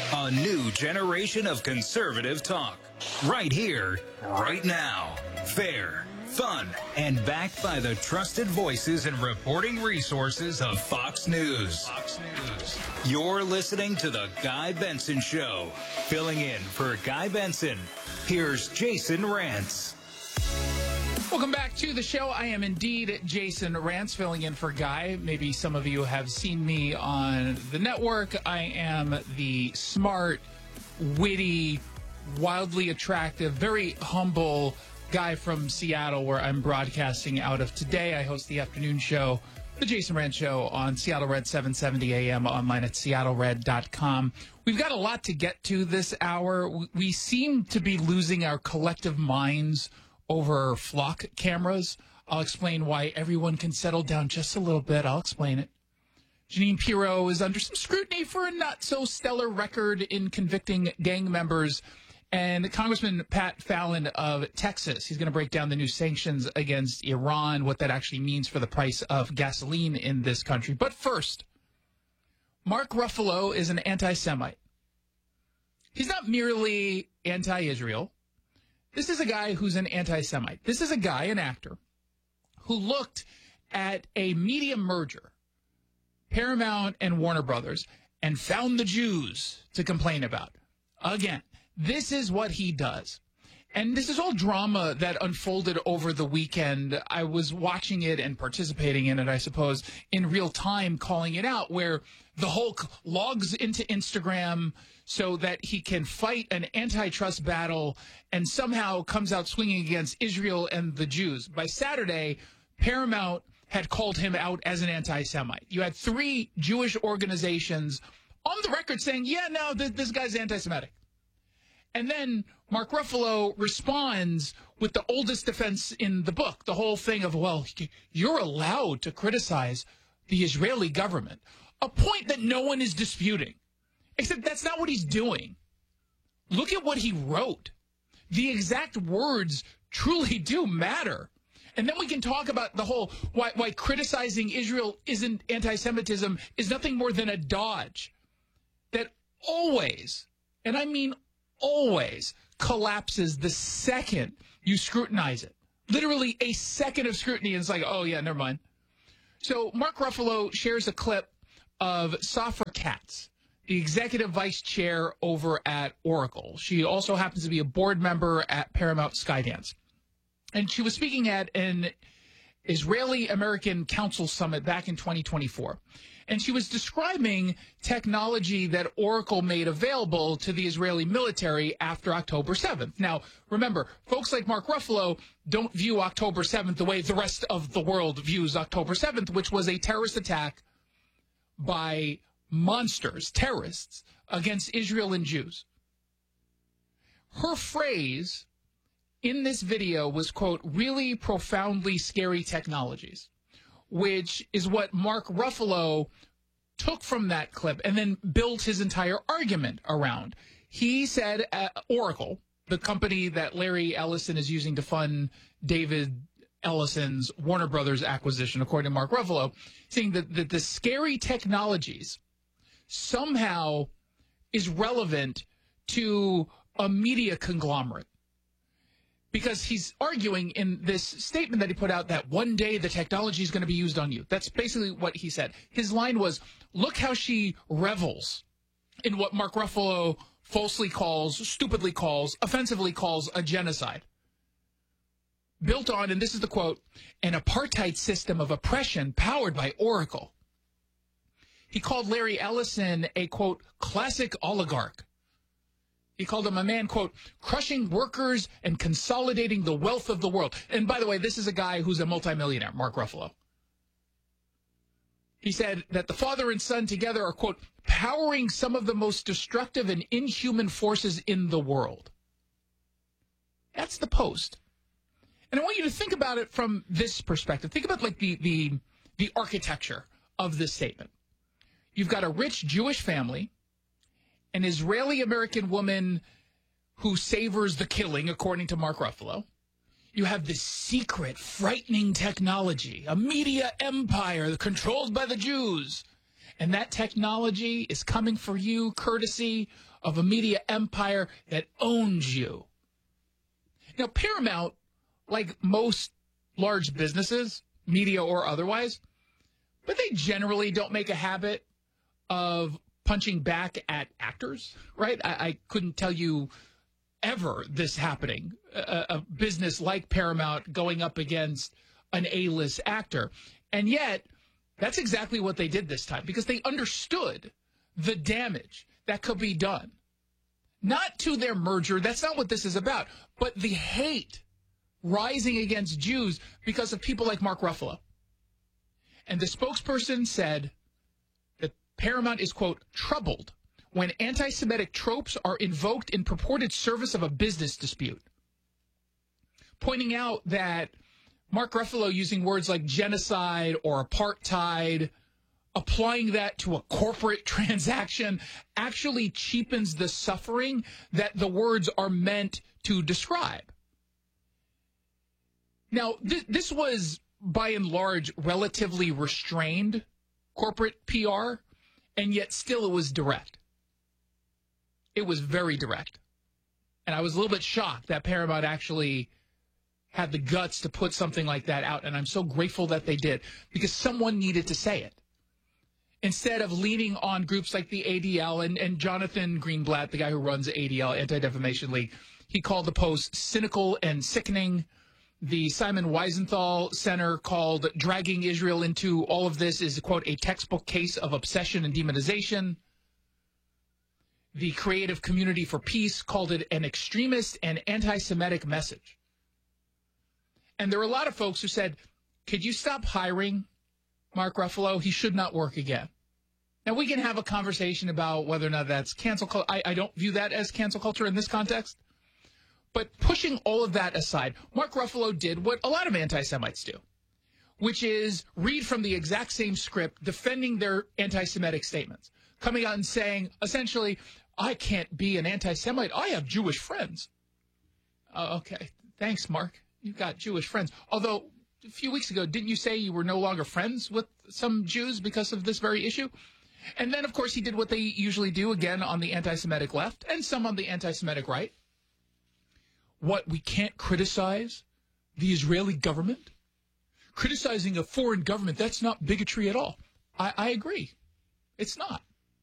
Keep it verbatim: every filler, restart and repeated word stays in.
A new generation of conservative talk. Right here, right now. Fair, fun, and backed by the trusted voices and reporting resources of Fox News. Fox News. You're listening to The Guy Benson Show. Filling in for Guy Benson, here's Jason Rantz. Welcome back to the show. I am indeed Jason Rantz, filling in for Guy. Maybe some of you have seen me on the network. I am the smart, witty, wildly attractive, very humble guy from Seattle, where I'm broadcasting out of today. I host the afternoon show, The Jason Rantz Show, on Seattle Red seven seventy A M, online at seattle red dot com. We've got a lot to get to this hour. We seem to be losing our collective minds over flock cameras. I'll explain why everyone can settle down just a little bit. I'll explain it. Jeanine Pirro is under some scrutiny for a not-so-stellar record in convicting gang members. And Congressman Pat Fallon of Texas, he's going to break down the new sanctions against Iran, what that actually means for the price of gasoline in this country. But first, Mark Ruffalo is an anti-Semite. He's not merely anti-Israel. This is a guy who's an anti-Semite. This is a guy, an actor, who looked at a media merger, Paramount and Warner Brothers, and found the Jews to complain about. Again, this is what he does. And this is all drama that unfolded over the weekend. I was watching it and participating in it, I suppose, in real time, calling it out, where the Hulk logs into Instagram so that he can fight an antitrust battle and somehow comes out swinging against Israel and the Jews. By Saturday, Paramount had called him out as an anti-Semite. You had three Jewish organizations on the record saying, yeah, no, th- this guy's anti-Semitic. And then Mark Ruffalo responds with the oldest defense in the book, the whole thing of, well, you're allowed to criticize the Israeli government, a point that no one is disputing, except that's not what he's doing. Look at what he wrote. The exact words truly do matter. And then we can talk about the whole why, why criticizing Israel isn't anti-Semitism is nothing more than a dodge that always, and I mean always, collapses the second you scrutinize it. Literally a second of scrutiny, and it's like, oh, yeah, never mind. So Mark Ruffalo shares a clip of Safra Katz, the executive vice chair over at Oracle. She also happens to be a board member at Paramount Skydance. And she was speaking at an Israeli-American Council Summit back in twenty twenty-four. And she was describing technology that Oracle made available to the Israeli military after October seventh. Now, remember, folks like Mark Ruffalo don't view October seventh the way the rest of the world views October seventh, which was a terrorist attack by monsters, terrorists, against Israel and Jews. Her phrase in this video was, quote, really profoundly scary technologies, which is what Mark Ruffalo took from that clip and then built his entire argument around. He said uh, Oracle, the company that Larry Ellison is using to fund David Ellison's Warner Brothers acquisition, according to Mark Ruffalo, saying that, that the scary technologies somehow is relevant to a media conglomerate. Because he's arguing in this statement that he put out that one day the technology is going to be used on you. That's basically what he said. His line was, look how she revels in what Mark Ruffalo falsely calls, stupidly calls, offensively calls a genocide. Built on, and this is the quote, an apartheid system of oppression powered by Oracle. He called Larry Ellison a, quote, classic oligarch. He called him a man, quote, crushing workers and consolidating the wealth of the world. And by the way, this is a guy who's a multimillionaire, Mark Ruffalo. He said that the father and son together are, quote, powering some of the most destructive and inhuman forces in the world. That's the Post. And I want you to think about it from this perspective. Think about like the the the architecture of this statement. You've got a rich Jewish family, an Israeli-American woman who savors the killing, according to Mark Ruffalo. You have this secret, frightening technology, a media empire controlled by the Jews. And that technology is coming for you courtesy of a media empire that owns you. Now, Paramount, like most large businesses, media or otherwise, but they generally don't make a habit of punching back at actors, right? I, I couldn't tell you ever this happening, a, a business like Paramount going up against an A-list actor. And yet, that's exactly what they did this time, because they understood the damage that could be done. Not to their merger, that's not what this is about, but the hate rising against Jews because of people like Mark Ruffalo. And the spokesperson said that Paramount is, quote, troubled when anti-Semitic tropes are invoked in purported service of a business dispute, pointing out that Mark Ruffalo using words like genocide or apartheid, applying that to a corporate transaction, actually cheapens the suffering that the words are meant to describe. Now, th- this was, by and large, relatively restrained corporate P R, and yet still it was direct. It was very direct. And I was a little bit shocked that Paramount actually had the guts to put something like that out, and I'm so grateful that they did, because someone needed to say it. Instead of leaning on groups like the A D L, and, and Jonathan Greenblatt, the guy who runs A D L, Anti-Defamation League, he called the post cynical and sickening. The Simon Wiesenthal Center called dragging Israel into all of this is, quote, a textbook case of obsession and demonization. The Creative Community for Peace called it an extremist and anti-Semitic message. And there were a lot of folks who said, could you stop hiring Mark Ruffalo? He should not work again. Now, we can have a conversation about whether or not that's cancel culture. I, I don't view that as cancel culture in this context. But pushing all of that aside, Mark Ruffalo did what a lot of anti-Semites do, which is read from the exact same script, defending their anti-Semitic statements, coming out and saying, essentially, I can't be an anti-Semite. I have Jewish friends. Uh, okay, thanks, Mark. You've got Jewish friends. Although, a few weeks ago, didn't you say you were no longer friends with some Jews because of this very issue? And then, of course, he did what they usually do, again, on the anti-Semitic left and some on the anti-Semitic right. What, we can't criticize the Israeli government? Criticizing a foreign government, that's not bigotry at all. I, I agree. It's not.